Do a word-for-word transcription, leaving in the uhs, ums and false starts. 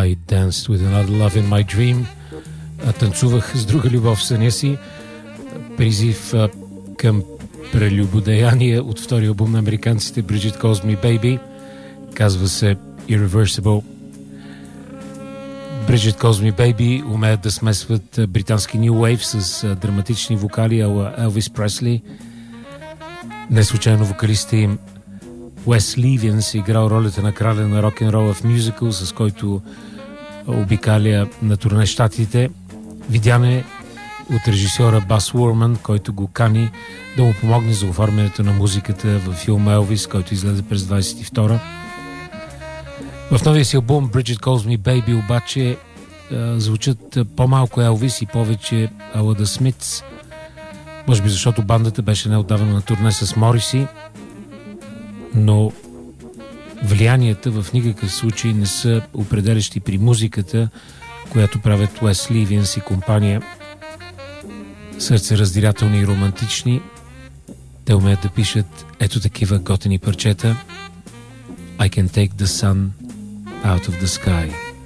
I danced with another love in my dream. Танцувах с друга любов в съня си. Призив а, към прелюбодеяние от втория албум на американците Bridget Calls Me Baby. Казва се Irreversible. Bridget Calls Me Baby умеят да смесват британски New Wave с а, драматични вокали ала Елвис Пресли. Не случайно вокалистът им Уес Ливианс играл ролята на краля на рок-н-рола в мюзикъл, с който обикаля на турне щатите. Видян е от режисьора Бас Уорман, който го кани да му помогне за оформянето на музиката във филма Елвис, който излезе през двайсет и втора. В новия си албум Bridget Calls Me Baby обаче звучат по-малко Елвис и повече Ала The Smiths. Може би защото бандата беше неотдавна на турне с Мориси, но влиянията в никакъв случай не са определящи при музиката, която правят Уес Ливианс и компания. Сърцераздирателни и романтични. Те умеят да пишат ето такива готини парчета. I can take the sun out of the sky.